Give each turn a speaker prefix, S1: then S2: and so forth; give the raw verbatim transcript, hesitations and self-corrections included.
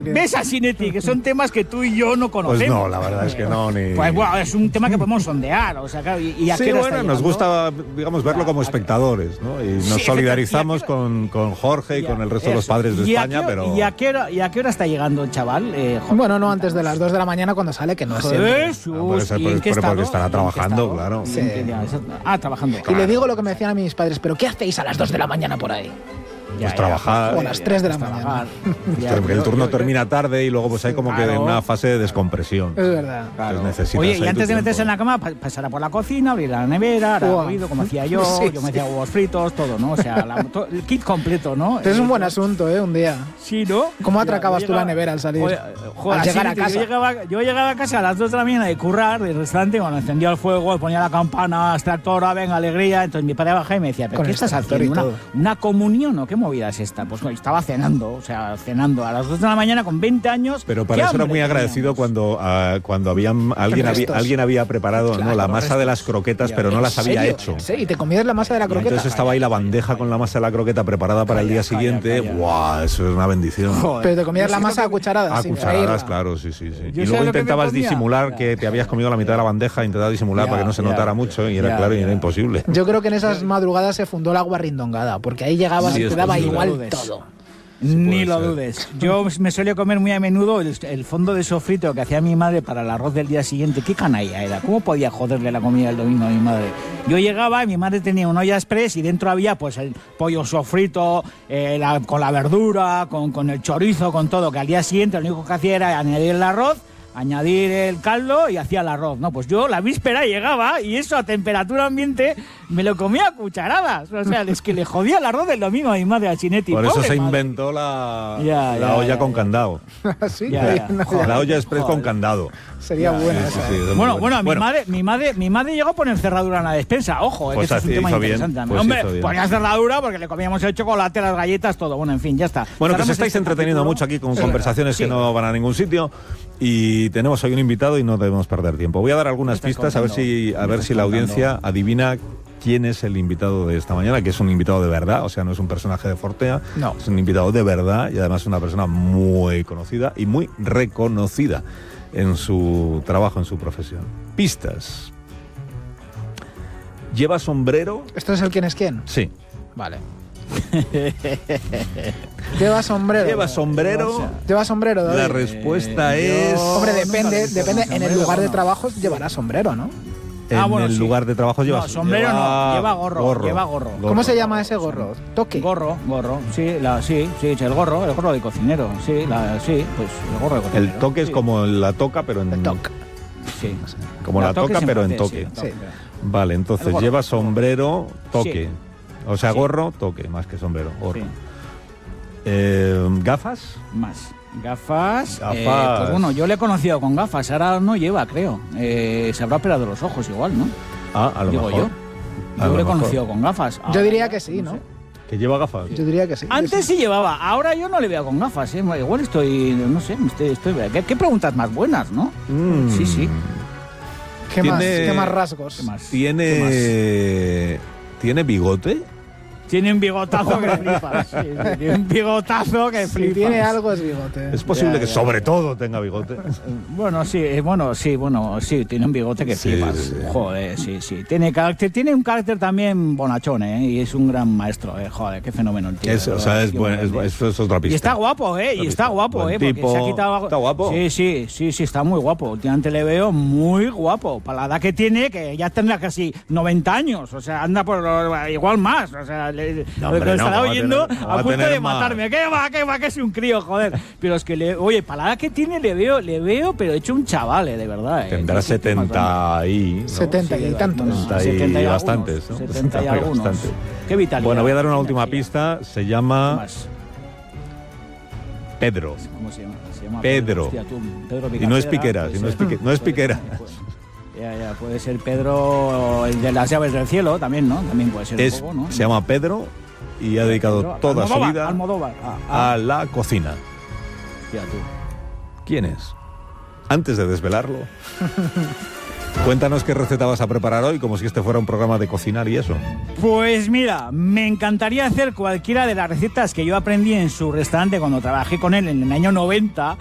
S1: ¿Ves a Sinetti? Que son temas que tú y yo no conocemos.
S2: Pues no, la verdad es que no. Ni...
S1: Pues bueno, es un tema que podemos sondear. O sea, y, y a
S2: sí,
S1: qué hora
S2: bueno,
S1: está
S2: nos
S1: llegando?
S2: gusta, digamos, verlo como espectadores, ¿no? Y nos
S1: Sí,
S2: solidarizamos
S1: y
S2: con, con Jorge y
S1: Ya,
S2: con el resto de los
S1: eso.
S2: padres de
S1: ¿Y a
S2: España,
S1: qué-
S2: pero...
S1: ¿y a, qué hora, ¿Y a qué hora está llegando el chaval? Eh, Jorge?
S3: Bueno, no antes de las dos de la mañana cuando sale, que no es siempre.
S1: Jesús,
S2: Ah, puede ser,
S1: ¿y
S2: pues,
S1: en qué
S2: pero porque
S1: estado?
S2: estará
S1: ¿En qué
S2: trabajando,
S1: estado?
S2: claro.
S1: ¿Y en qué día? Ah, trabajando.
S3: Y le digo lo que me decían a mis padres, ¿pero qué hacéis a las dos de la mañana por ahí?
S2: Pues trabajar.
S3: O a las tres de la
S1: trabajar.
S3: mañana.
S1: Ya,
S2: Porque el
S1: yo-
S2: turno
S1: yo- yo-
S2: termina tarde y luego pues hay como que
S1: Claro.
S2: una fase de descompresión.
S3: Es verdad.
S1: Claro.
S2: Entonces necesitas
S1: Oye,
S2: ahí
S1: y
S2: tu
S1: antes de
S2: tiempo.
S1: meterse en la cama, pa- pasará por la cocina, abrir la nevera, hará
S3: Uah.
S1: ruido, como hacía yo,
S3: Sí,
S1: yo me
S3: sí.
S1: hacía huevos fritos, todo, ¿no? O sea, la- to- el kit completo, ¿no?
S3: Es un
S1: Eh,
S3: buen asunto, ¿eh? Un día.
S1: Sí, ¿no?
S3: ¿Cómo
S1: Mira,
S3: atracabas
S1: yo
S3: tú la
S1: llegaba-
S3: nevera al salir?
S1: Joder, joder,
S3: Al
S1: así,
S3: llegar a
S1: yo
S3: casa.
S1: llegaba, yo llegaba a casa a las dos de la mañana de currar, del restaurante, cuando encendía el fuego, ponía la campana, extractora, venga, alegría. Entonces mi padre bajaba y me decía, ¿pero
S3: Con
S1: qué estás
S3: extractor y
S1: haciendo? ¿Una,
S3: todo.
S1: ¿Una comunión o qué movida es esta? Pues bueno, estaba cenando, o sea, cenando a las dos de la mañana con veinte años.
S2: Pero
S1: ¿Qué
S2: para eso era
S1: hambre
S2: muy agradecido
S1: teníamos?
S2: cuando, ah, cuando habían, alguien, había,
S3: restos.
S2: alguien había preparado
S3: Claro,
S2: ¿no? la
S3: los
S2: masa de las croquetas,
S1: Ya,
S2: pero no
S1: ¿en
S2: las había
S3: ¿Serio?
S2: hecho.
S3: Sí, y te comías la masa de la
S2: Y
S3: croqueta.
S2: entonces estaba ahí la bandeja con la masa de la croqueta preparada para el día
S1: Calla, calla,
S2: siguiente.
S1: calla.
S2: ¡Guau! Eso es una bendición.
S1: Joder.
S3: Pero te comías
S1: Yo
S3: la
S1: sé
S3: masa
S1: lo
S3: a
S1: que-
S3: cucharadas.
S2: A
S3: sin
S2: cucharadas,
S3: freírla.
S2: claro, sí, sí, sí.
S1: Yo
S2: Y
S1: sé
S2: luego
S1: lo que me
S2: intentabas
S1: comía.
S2: disimular
S1: Ya.
S2: que te habías comido la mitad de la bandeja, intentabas disimular
S1: Ya,
S2: para que no se
S1: ya.
S2: notara mucho y era
S1: Ya,
S2: claro y
S1: ya.
S2: era imposible.
S3: Yo creo que en esas madrugadas se fundó el agua rindongada, porque ahí llegabas
S2: Sí,
S3: y
S2: es
S3: te daba
S2: posible.
S3: igual
S1: No dudes.
S3: todo.
S1: Ni
S2: puede
S1: lo
S2: ser.
S1: dudes. Yo me solía comer muy a menudo el, el fondo de sofrito que hacía mi madre para el arroz del día siguiente. ¿Qué canalla era? ¿Cómo podía joderle la comida el domingo a mi madre? Yo llegaba y mi madre tenía una olla express y dentro había pues el pollo sofrito, eh, la- con la verdura, con, con el chorizo, con todo, que al día siguiente lo único que hacía era añadir el arroz, añadir el caldo y hacía el arroz. No, pues yo la víspera llegaba y eso a temperatura ambiente me lo comía a cucharadas. O sea, es que le jodía el arroz del domingo a mi madre, a Chinetti.
S2: Por eso
S1: Pobre
S2: se
S1: madre.
S2: inventó la,
S1: Ya,
S2: la
S1: ya,
S2: olla
S1: ya,
S2: con
S1: ya.
S2: candado.
S3: Sí,
S1: Ya,
S3: ahí
S1: ya.
S3: no-
S1: Joder.
S2: La olla express con
S1: Joder.
S2: candado.
S3: sería buena
S2: Sí,
S3: esa.
S2: sí, sí, es muy
S1: Bueno,
S2: buena.
S1: bueno, mi
S2: Bueno,
S1: madre, mi madre, mi madre llegó a poner cerradura en la despensa, ojo, eh,
S2: Pues
S1: que este es un
S2: así
S1: tema
S2: hizo bien,
S1: interesante también.
S2: pues
S1: Hombre,
S2: hizo bien.
S1: ponía cerradura porque le comíamos el chocolate, las galletas, todo. Bueno, en fin, ya está.
S2: Bueno, que
S1: Cerramos
S2: os estáis
S1: este
S2: entreteniendo
S1: capítulo.
S2: mucho aquí con
S1: Sí,
S2: conversaciones
S1: sí.
S2: que no van a ningún sitio y tenemos hoy un invitado y no debemos perder tiempo. Voy a dar algunas
S1: estás
S2: pistas a ver
S1: contando?
S2: si a
S1: ¿Me
S2: ver
S1: estás
S2: si la
S1: contando?
S2: audiencia adivina quién es el invitado de esta mañana, que es un invitado de verdad, o sea, no es un personaje de Fortea,
S3: No.
S2: es un invitado de verdad y además una persona muy conocida y muy reconocida en su trabajo, en su profesión. Pistas. ¿Lleva sombrero?
S3: ¿Esto es el quién es quién?
S2: Sí.
S3: Vale. Lleva sombrero.
S2: ¿Lleva sombrero?
S3: Lleva sombrero, David.
S2: La respuesta es...
S3: Hombre,
S1: nunca
S3: depende,
S1: he visto
S3: depende.
S1: con
S3: En el
S1: sombrero,
S3: lugar de
S1: no.
S3: trabajo llevará sombrero, ¿no?
S2: En
S1: Ah, bueno,
S2: el
S1: sí.
S2: lugar de trabajo lleva
S1: No, sombrero no, lleva gorro, lleva gorro.
S3: ¿Cómo se llama ese gorro? Toque.
S1: Gorro, gorro, sí, la, sí, sí, el gorro, el gorro de cocinero, sí, la, sí, pues el gorro de cocinero.
S2: El toque es
S1: sí,
S2: como la toca, pero en...
S3: El toque.
S1: sí.
S2: Como la toca,
S1: es
S2: pero en
S1: francés,
S2: toque.
S1: sí,
S3: Sí.
S2: Vale, entonces
S1: El gorro.
S2: lleva sombrero, toque.
S1: Sí.
S2: O sea,
S1: Sí.
S2: gorro, toque, más que sombrero, gorro.
S1: Sí,
S2: Eh, ¿Gafas?
S1: más. Gafas,
S2: Gafas.
S1: eh, pues bueno, yo le he conocido con gafas, ahora no lleva, creo. Eh, se habrá operado los ojos igual, ¿no?
S2: Ah, a lo
S1: Digo
S2: mejor.
S1: yo.
S2: A
S1: Yo
S2: lo
S1: le he
S2: mejor.
S1: conocido con gafas.
S3: Yo
S1: Ahora
S3: diría
S1: ya,
S3: que sí, ¿no?
S1: sé.
S2: ¿Que lleva gafas?
S3: Yo diría que sí.
S1: Antes sí llevaba, ahora yo no le veo con gafas, ¿eh? Igual estoy, no sé, estoy, estoy ¿qué, qué preguntas más buenas, ¿no?
S2: Mm.
S1: Sí, sí.
S3: ¿Qué más?
S2: Tiene-
S3: ¿Qué más rasgos?
S1: ¿Qué más? ¿Qué
S2: ¿Tiene... ¿Tiene bigote?
S1: Tiene un bigotazo que flipas. Sí, sí, tiene un bigotazo que
S3: Si
S1: flipas.
S3: tiene algo es bigote.
S2: Es posible
S1: Ya,
S2: que
S1: ya.
S2: sobre todo tenga bigote.
S1: Bueno, sí, eh, bueno, sí, bueno, sí, tiene un bigote que
S2: Sí,
S1: flipas.
S2: sí, sí.
S1: Joder, sí, sí. Tiene carácter, tiene un carácter también bonachón, ¿eh? Y es un gran maestro, ¿eh? Joder, qué fenómeno el tío.
S2: Es,
S1: de
S2: o
S1: verdad,
S2: sea, es,
S1: qué
S2: buen,
S1: bueno,
S2: es,
S1: tío.
S2: es- es otra pista.
S1: Y está guapo, ¿eh? Y
S2: Otra
S1: está
S2: pista.
S1: guapo,
S2: Buen
S1: ¿eh? Porque
S2: tipo.
S1: se ha quitado...
S2: ¿Está guapo?
S1: Sí, sí, sí, sí, está muy guapo. Últimamente le veo muy guapo. Para la edad que tiene, que ya tendrá casi noventa años. O sea, anda por lo- igual más. O sea, le,
S2: No,
S1: lo
S2: hombre,
S1: que
S2: no,
S1: estará
S2: va a
S1: oyendo
S2: tener- va
S1: a
S2: a
S1: punto
S2: tener
S1: de
S2: más.
S1: matarme. ¿Qué va, qué va, que es un crío, joder? Pero es que, le, oye, para la edad que tiene le veo, le veo, pero hecho un chaval, eh, de verdad. eh.
S2: Tendrá
S1: Qué- qué más grande.
S2: setenta y... ¿no?
S3: setenta y tantos.
S2: setenta y
S1: setenta y algunos,
S2: bastantes, ¿no?
S1: setenta y algunos.
S2: Bastante.
S1: Qué vitalidad.
S2: Bueno, voy a dar una
S1: Qué
S2: última
S1: energía.
S2: pista. Se
S1: ¿Qué
S2: llama
S1: más?
S2: Pedro.
S1: ¿Cómo se llama? Se llama
S2: Pedro.
S1: Hostia, tú, Pedro
S2: Y no es
S1: Picapedra,
S2: Piqueras,
S1: puede
S2: y no es
S1: ser.
S2: Pique- no es
S1: Puede-
S2: Piqueras.
S1: puede- Ya, ya, puede ser Pedro, el de las llaves del cielo, también, ¿no? También puede ser
S2: Es,
S1: un poco, ¿no?
S2: se llama Pedro y ha dedicado
S1: Pedro-
S2: toda su
S1: Almodóvar,
S2: vida
S1: Almodóvar. Ah, ah,
S2: a la cocina.
S1: hostia, tú.
S2: ¿Quién es? Antes de desvelarlo, Cuéntanos qué receta vas a preparar hoy, como si este fuera un programa de cocinar y eso.
S1: Pues mira, me encantaría hacer cualquiera de las recetas que yo aprendí en su restaurante cuando trabajé con él en el año noventa.